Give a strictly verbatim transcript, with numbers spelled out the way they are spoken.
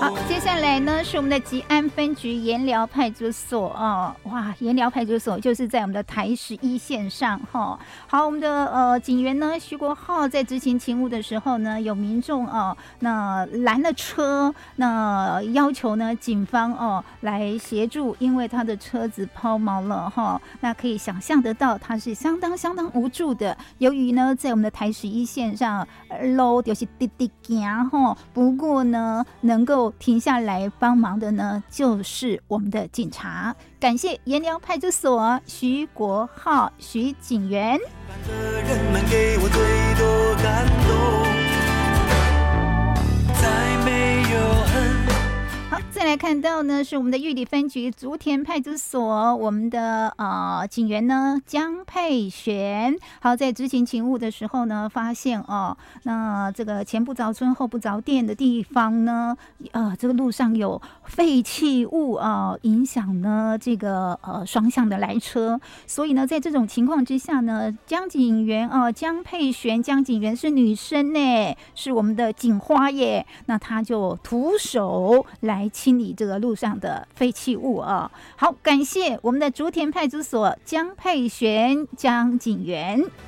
好，接下来呢是我们的吉安分局盐寮派出所哦，哇，盐寮派出所就是在我们的台十一线上哈、哦。好，我们的呃警员呢徐国浩在执行勤务的时候呢，有民众哦，那拦了车，那要求呢警方哦来协助，因为他的车子抛锚了哈、哦，那可以想象得到他是相当相当无助的。由于呢在我们的台十一线上路就是滴滴行哈，不过呢能够停下来帮忙的呢，就是我们的警察。感谢盐寮派出所徐国浩徐警员。人们给我最多感动，再没有恨。好，再来看到呢是我们的玉里分局竹田派出所，我们的呃警员呢江佩璇，好，在执行勤务的时候呢，发现哦，那这个前不着村后不着店的地方呢，呃，这个路上有废弃物啊、呃，影响呢这个呃双向的来车，所以呢，在这种情况之下呢，江警员哦、呃，江佩璇江警员是女生呢，是我们的警花耶，那她就徒手来清理这个路上的废弃物啊。好，感谢我们的竹田派出所江佩璇江警员。